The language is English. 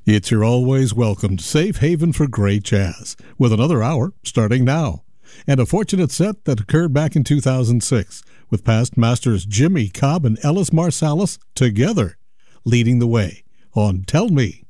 It's your always welcomed safe haven for great jazz, with another hour starting now. And a fortunate set that occurred back in 2006, with past masters Jimmy Cobb and Ellis Marsalis together, leading the way on Tell Me.